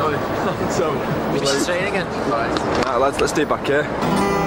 So we need to train again. Alright lads, let's do it back here.